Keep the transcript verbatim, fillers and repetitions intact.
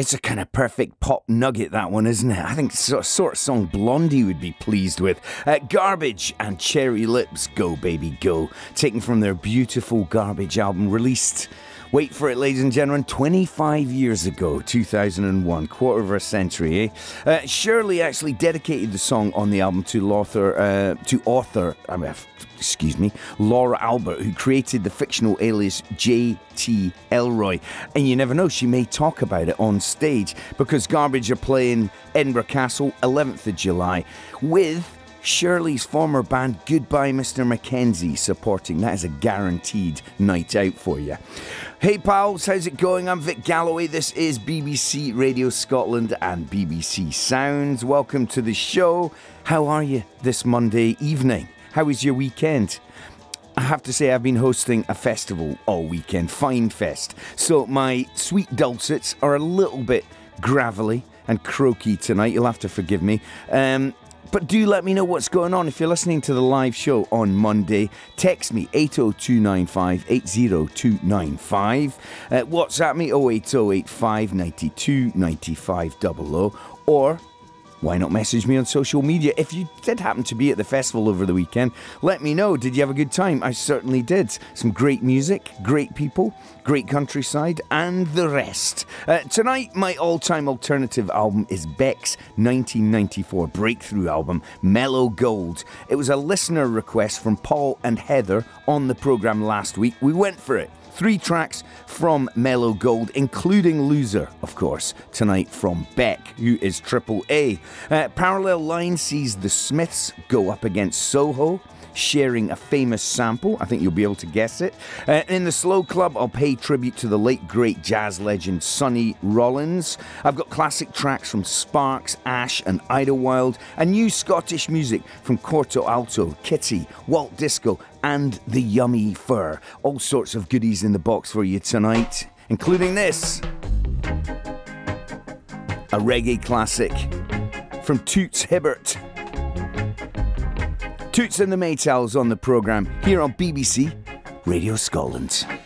It's a kind of perfect pop nugget, that one, isn't it? I think it's the sort of song Blondie would be pleased with. Uh, Garbage and Cherry Lips, Go Baby Go, taken from their beautiful Garbage album, released, wait for it ladies and gentlemen, twenty-five years ago, two thousand one, quarter of a century, eh? Uh, Shirley actually dedicated the song on the album to author, uh, to author, I mean, excuse me, Laura Albert, who created the fictional alias J T Elroy. And you never know, she may talk about it on stage, because Garbage are playing Edinburgh Castle, eleventh of July, with Shirley's former band Goodbye Mister Mackenzie supporting. That is a guaranteed night out for you. Hey pals, how's it going? I'm Vic Galloway. This is B B C Radio Scotland and B B C Sounds. Welcome to the show. How are you this Monday evening? How was your weekend? I have to say I've been hosting a festival all weekend, Fine Fest. So my sweet dulcets are a little bit gravelly and croaky tonight. You'll have to forgive me. Um, but do let me know what's going on. If you're listening to the live show on Monday, text me eight oh two nine five eight oh two nine five. Uh, WhatsApp me oh eight oh eight five nine two nine five double oh. Or why not message me on social media? If you did happen to be at the festival over the weekend, let me know. Did you have a good time? I certainly did. Some great music, great people, great countryside, and the rest. Uh, tonight, my all-time alternative album is Beck's nineteen ninety-four breakthrough album, Mellow Gold. It was a listener request from Paul and Heather on the programme last week. We went for it. Three tracks from Mellow Gold, including Loser, of course, tonight from Beck, who is Triple A. Uh, Parallel Line sees the Smiths go up against Soho, sharing a famous sample. I think you'll be able to guess it. Uh, in the Slow Club, I'll pay tribute to the late great jazz legend Sonny Rollins. I've got classic tracks from Sparks, Ash and Idlewild, and new Scottish music from Corto Alto, Kitty, Walt Disco and The Yummy Fur. All sorts of goodies in the box for you tonight, including this. A reggae classic from Toots Hibbert. Toots and the Maytals on the programme here on B B C Radio Scotland.